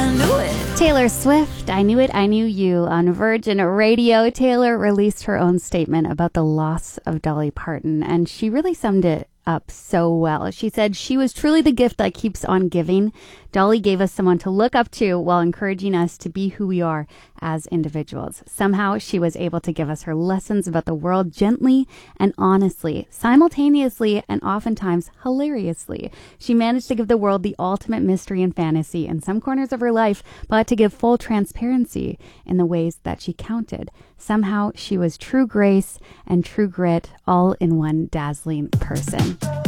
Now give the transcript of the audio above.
I knew it. Taylor Swift, I Knew It, I Knew You on Virgin Radio. Taylor released her own statement about the loss of Dolly Parton, and she really summed it up so well. She said, "She was truly the gift that keeps on giving. Dolly gave us someone to look up to while encouraging us to be who we are as individuals. Somehow she was able to give us her lessons about the world gently and honestly, simultaneously and oftentimes hilariously. She managed to give the world the ultimate mystery and fantasy in some corners of her life, but to give full transparency in the ways that she counted. Somehow she was true grace and true grit all in one dazzling person."